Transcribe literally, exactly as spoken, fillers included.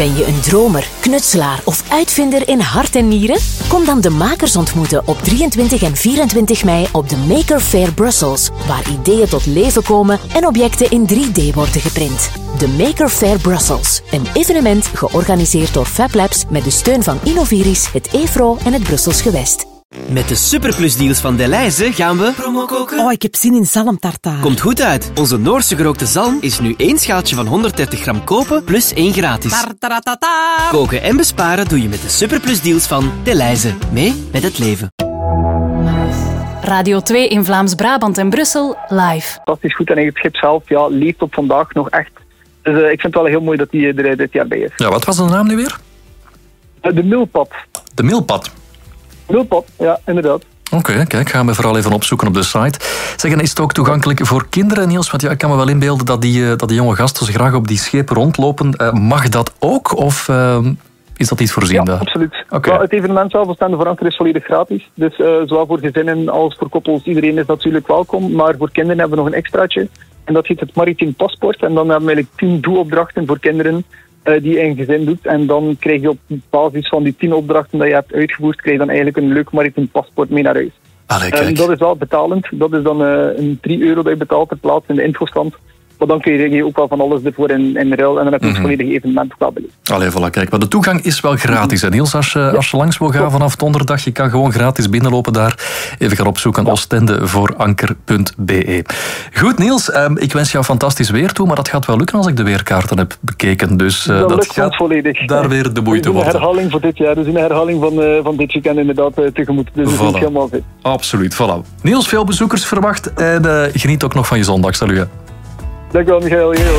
Ben je een dromer, knutselaar of uitvinder in hart en nieren? Kom dan de makers ontmoeten op drieëntwintig en vierentwintig mei op de Maker Faire Brussels, waar ideeën tot leven komen en objecten in drie D worden geprint. De Maker Faire Brussels, een evenement georganiseerd door FabLabs met de steun van Innoviris, het E F R O en het Brussels Gewest. Met de superplusdeals van Delhaize gaan we promo koken. Oh, ik heb zin in zalmtartaar. Komt goed uit. Onze Noorse gerookte zalm is nu één schaaltje van honderddertig gram kopen plus één gratis. Tartaratata. Koken en besparen doe je met de superplusdeals van Delhaize. Mee met het leven. Radio twee in Vlaams-Brabant en Brussel, live. Fantastisch goed en het schip zelf ja, leeft op vandaag nog echt. Dus uh, ik vind het wel heel mooi dat die er dit jaar bij is. Ja, wat was de naam nu weer? Uh, de Milpad. De Milpad. Milpad, ja, inderdaad. Oké, okay, kijk, gaan we vooral even opzoeken op de site. Zeg, en is het ook toegankelijk voor kinderen, Niels? Want ja, ik kan me wel inbeelden dat die, uh, dat die jonge gasten zo graag op die schepen rondlopen. Uh, mag dat ook, of uh, is dat iets voorzien? Ja, absoluut. Okay. Ja, het evenement zelf, de verankering is volledig gratis. Dus uh, zowel voor gezinnen als voor koppels, iedereen is natuurlijk welkom. Maar voor kinderen hebben we nog een extraatje. En dat heet het Maritiem Paspoort. En dan hebben we eigenlijk tien doelopdrachten voor kinderen uh, die je in gezin doet. En dan krijg je op basis van die tien opdrachten dat je hebt uitgevoerd, krijg je dan eigenlijk een leuk Maritiem Paspoort mee naar huis. Allee, kijk. En dat is wel betalend. Dat is dan uh, een drie euro dat je betaalt per plaats in de infostand. Maar dan kun je ook wel van alles ervoor in, in ruil. En dan heb je mm-hmm. het volledige evenement ook wel beleefd. Allee, voilà, kijk. Maar de toegang is wel gratis. En Niels, als je, ja. als je langs wil gaan vanaf donderdag, je kan gewoon gratis binnenlopen daar. Even gaan opzoeken. Ja. Oostende voor anker punt b e. Goed, Niels. Um, ik wens jou fantastisch weer toe. Maar dat gaat wel lukken als ik de weerkaarten heb bekeken. Dus uh, dat, dat lukt gaat volledig. Daar weer de moeite worden. We zien een herhaling voor dit jaar. We zien een herhaling van, uh, van dit weekend inderdaad uh, tegemoet. Dus dat voilà. is helemaal fit. Absoluut, voilà. Niels, veel bezoekers verwacht. En uh, geniet ook nog van je zondag. Salut. Dank u wel, Michael.